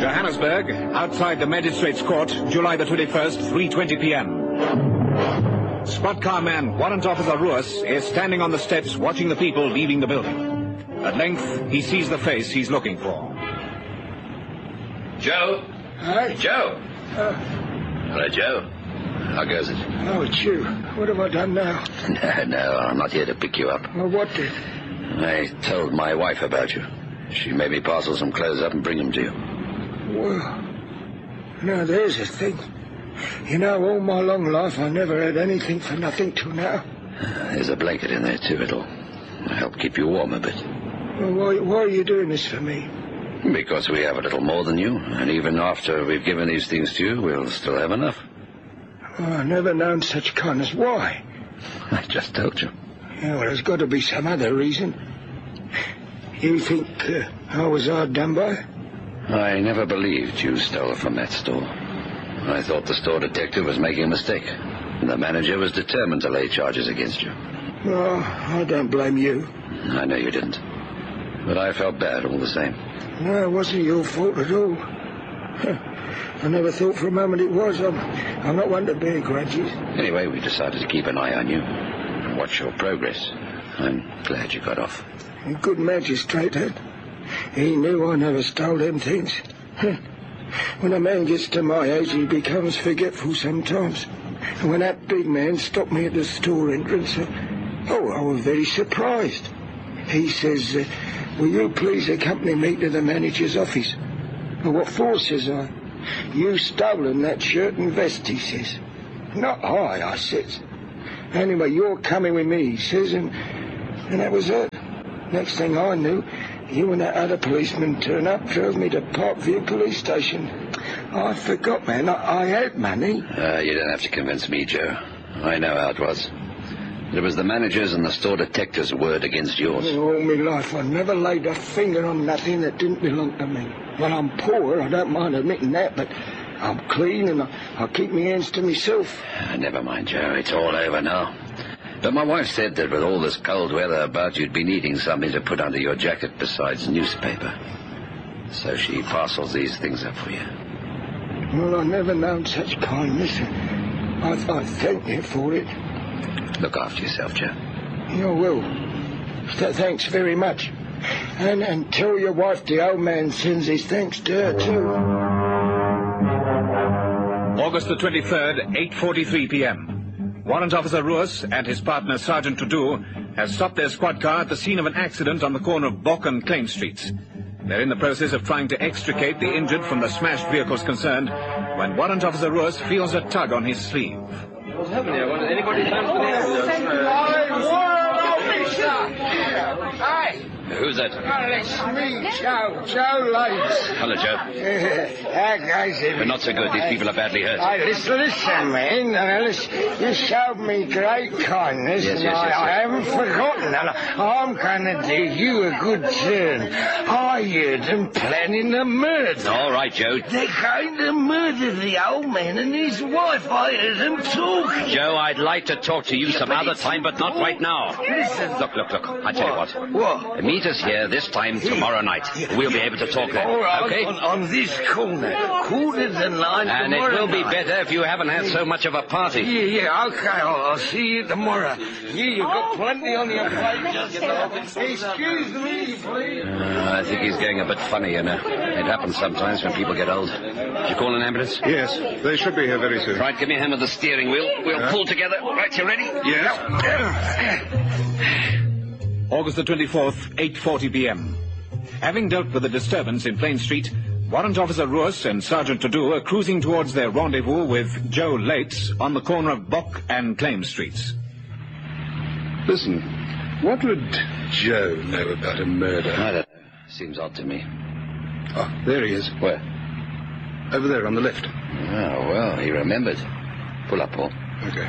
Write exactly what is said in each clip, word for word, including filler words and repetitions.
Johannesburg, outside the Magistrates' Court, July the twenty-first, three twenty p m Squad car man Warrant Officer Ruas is standing on the steps watching the people leaving the building. At length, he sees the face he's looking for. Joe? Hi? Joe? Uh, Hello, Joe. How goes it? Oh, it's you. What have I done now? No, no, I'm not here to pick you up. Well, what did? I told my wife about you. She made me parcel some clothes up and bring them to you. Well, now there's a thing. You know, all my long life I never had anything for nothing till now. Uh, there's a blanket in there, too. It'll help keep you warm a bit. Well, why, why are you doing this for me? Because we have a little more than you, and even after we've given these things to you, we'll still have enough. Oh, I've never known such kindness. Why? I just told you. Yeah, well, there's got to be some other reason. You think uh, I was hard done by? I never believed you stole from that store. I thought the store detective was making a mistake. The manager was determined to lay charges against you. Oh, I don't blame you. I know you didn't. But I felt bad all the same. No, it wasn't your fault at all. I never thought for a moment it was. I'm, I'm not one to bear grudges. Anyway, we decided to keep an eye on you and watch your progress. I'm glad you got off. A good magistrate, that. He knew I never stole them things. When a man gets to my age, he becomes forgetful sometimes. And when that big man stopped me at the store entrance, uh, oh, I was very surprised. He says, uh, will you please accompany me to the manager's office? Well, what for, says I. You stolen that shirt and vest, he says. Not I, I says. Anyway, you're coming with me, he says, and, and that was it. Next thing I knew, you and that other policeman turned up, drove me to Parkview police station. I forgot, man, I, I had money. Uh, you don't have to convince me, Joe. I know how it was. It was the manager's and the store detective's word against yours. All my life, I never laid a finger on nothing that didn't belong to me. Well, I'm poor, I don't mind admitting that, but I'm clean and I, I keep my hands to myself. Uh, never mind, Joe. It's all over now. But my wife said that with all this cold weather about, you'd be needing something to put under your jacket besides newspaper. So she parcels these things up for you. Well, I've never known such kindness. I, I thank you for it. Look after yourself, Joe. You will. Th- thanks very much. And, and tell your wife the old man sends his thanks to her, too. August the twenty-third, eight forty-three p m Warrant Officer Ruas and his partner Sergeant Tudu have stopped their squad car at the scene of an accident on the corner of Bok and Claim Streets. They're in the process of trying to extricate the injured from the smashed vehicles concerned when Warrant Officer Ruas feels a tug on his sleeve. What's happening here? Anybody found the Hi. Who's that? Oh, it's me, Joe. Joe Laves. Hello, Joe. How goes it? But not so good. These people are badly hurt. Hey, listen, listen, man. Uh, listen, you showed me great kindness, Yes, and yes, I, yes, I yes. haven't forgotten. And I'm going to do you a good turn. I heard them planning a murder. All right, Joe. They're going to murder the old man and his wife. I heard them talk. Joe, I'd like to talk to you some but other it's- time, but not right now. Listen. Look, look, look. I tell you what. What? Meet us here this time tomorrow night. We'll be able to talk then. All right, Okay? on, on this corner. Quarter to nine And it tomorrow will be night. better if you haven't had so much of a party. Yeah, yeah, okay, I'll, I'll see you tomorrow. Yeah, you've got plenty on your plate, just you know. Excuse me, please. Uh, I think he's getting a bit funny, you know. It happens sometimes when people get old. Did you call an ambulance? Yes, they should be here very soon. Right, give me a hand with the steering wheel. We'll pull together. Right, you ready? Yes. August the twenty-fourth, eight forty p m Having dealt with the disturbance in Plain Street, Warrant Officer Ruas and Sergeant Tudu are cruising towards their rendezvous with Joe Lates on the corner of Bok and Claim Streets. Listen, what would Joe know about a murder? I don't know. Seems odd to me. Oh, there he is. Where? Over there on the left. Oh, well, he remembered. Pull up, Paul. Okay.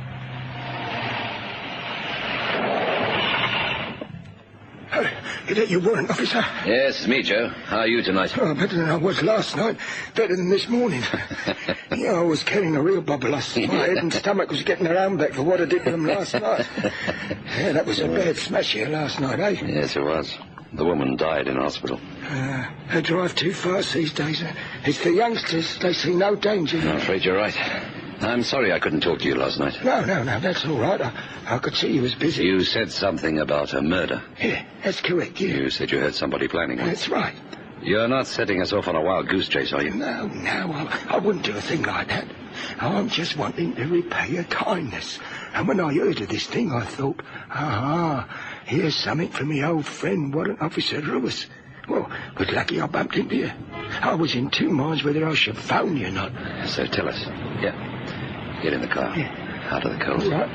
Uh, is that your warrant, officer? Yes, it's me, Joe. How are you tonight? Oh, better than I was last night. Better than this morning. Yeah, I was carrying a real bubble. My head and stomach was getting their own back for what I did to them last night. Yeah, that was a bad smash here last night, eh? Yes, it was. The woman died in hospital. Uh, they drive too fast these days. It's the youngsters. They see no danger. I'm afraid you're right. I'm sorry I couldn't talk to you last night. No, no, no, that's all right. I, I could see you was busy. You said something about a murder. Yeah, that's correct, yeah. You said you heard somebody planning one. That's right. You're not setting us off on a wild goose chase, are you? No, no, I, I wouldn't do a thing like that. I'm just wanting to repay a kindness. And when I heard of this thing, I thought, ah, here's something from me old friend, Warrant Officer Ruiz. Well, good lucky I bumped into you. I was in two minds whether I should phone you or not. So tell us. Yeah. Get in the car. Yeah. Out of the cold. Right.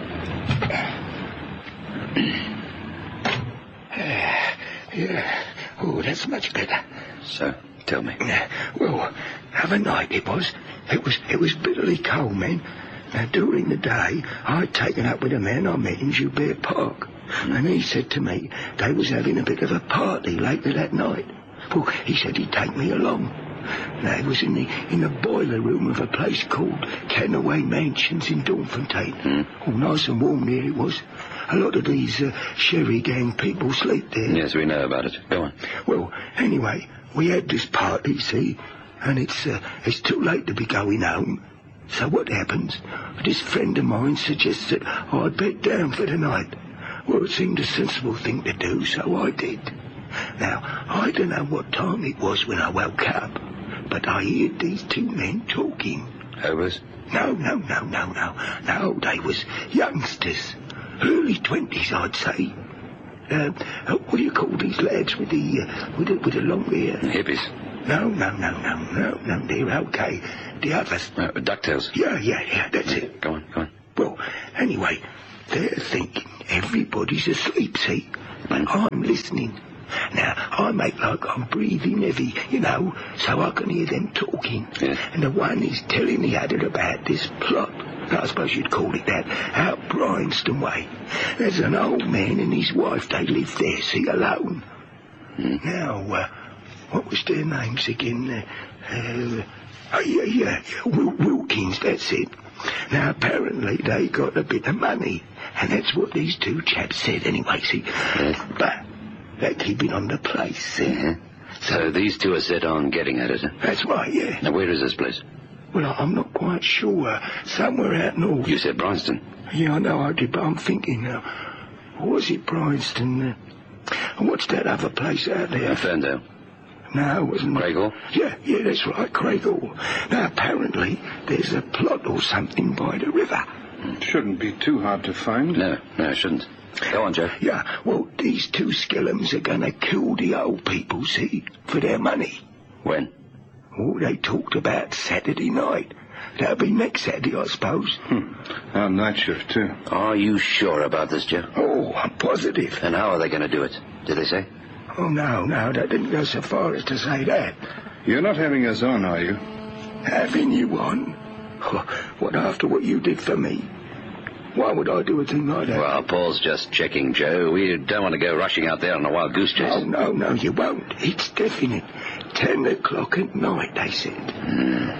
Yeah. Oh, that's much better. So, tell me. Well, have a night it was. It was it was bitterly cold, man. Now, during the day, I'd taken up with a man I met in Joubert Park. And he said to me they was having a bit of a party later that night. Well, he said he'd take me along. Now, it was in the in the boiler room of a place called Canaway Mansions in Dawnfontein. Mm. Oh, nice and warm there it was. A lot of these uh, Sherry gang people sleep there. Yes, we know about it. Go on. Well, anyway, we had this party, see, and it's uh, it's too late to be going home. So what happens? This friend of mine suggests that I'd bed down for the night. Well, it seemed a sensible thing to do, so I did. Now, I don't know what time it was when I woke up, but I heard these two men talking. Hobos? No, no, no, no, no. No, they was youngsters. Early twenties, I'd say. Uh, uh, what do you call these lads with the, uh, with the, with the long hair? Hippies? No, no, no, no, no, no, they're okay. The others. Uh, DuckTales? Yeah, yeah, yeah, that's it. Go on, go on. Well, anyway, they're thinking everybody's asleep, see? But I'm listening. Now, I make like I'm breathing heavy, you know, so I can hear them talking. Yeah. And the one is telling the other about this plot. I suppose you'd call it that, out Bryanston way. There's an old man and his wife, they live there, see, alone. Mm. Now, uh, what was their names again? Uh, uh, oh, yeah, yeah, yeah, Wil- Wilkins, that's it. Now, apparently they got a bit of money, and that's what these two chaps said anyway, see. Yes. But they're keeping on the place, see. Yeah. So these two are set on getting at it, huh? That's right, yeah. Now, where is this place? Well, I'm not quite sure. Somewhere out north. You said Bryanston. Yeah, I know I did, but I'm thinking now. Was it Bryanston? Uh, and what's that other place out there? Uh, Ferndale. No, it wasn't. Craighall? Yeah, yeah, that's right, Craighall. Now, apparently, there's a plot or something by the river. It shouldn't be too hard to find. No, no, it shouldn't. Go on, Joe. Yeah, well, these two skillums are going to kill the old people, see, for their money. When? Oh, they talked about Saturday night. That'll be next Saturday, I suppose. Hmm. Our night shift, too. Are you sure about this, Joe? Oh, I'm positive. And how are they going to do it? Did they say? Oh, no, no, they didn't go so far as to say that. You're not having us on, are you? Having you on? Oh, what, after what you did for me? Why would I do a thing like that? Well, Paul's just checking, Joe. We don't want to go rushing out there on a wild goose chase. Oh, no, no, you won't. It's definite. Ten o'clock at night, they said. Hmm.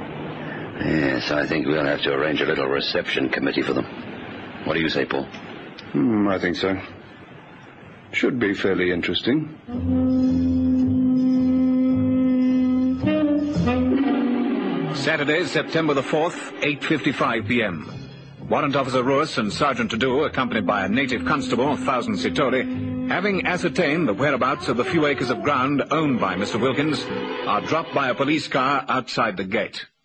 Yes, I think we'll have to arrange a little reception committee for them. What do you say, Paul? Hmm, I think so. Should be fairly interesting. Saturday, September the fourth, eight fifty-five p.m. Warrant Officer Ruiz and Sergeant Tadu, accompanied by a native constable, Thousand Sitori, having ascertained the whereabouts of the few acres of ground owned by Mister Wilkins, are dropped by a police car outside the gate.